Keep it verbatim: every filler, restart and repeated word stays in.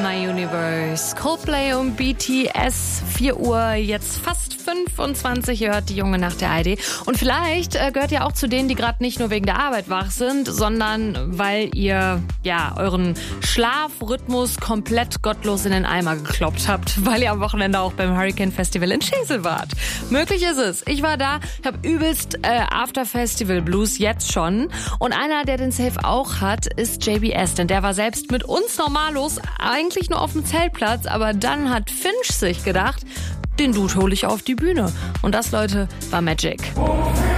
My Universe. Coldplay und B T S. vier Uhr, jetzt fast fünfundzwanzig, ihr hört die junge Nacht der A R D. Und vielleicht äh, gehört ihr auch zu denen, die gerade nicht nur wegen der Arbeit wach sind, sondern weil ihr ja euren Schlafrhythmus komplett gottlos in den Eimer gekloppt habt, weil ihr am Wochenende auch beim Hurricane Festival in Schesel wart. Möglich ist es. Ich war da, ich habe übelst äh, After Festival Blues jetzt schon. Und einer, der den Safe auch hat, ist J B S, denn der war selbst mit uns normallos eigentlich nur auf dem Zeltplatz, aber dann hat Finch sich gedacht, den Dude hole ich auf die Bühne. Und das, Leute, war Magic.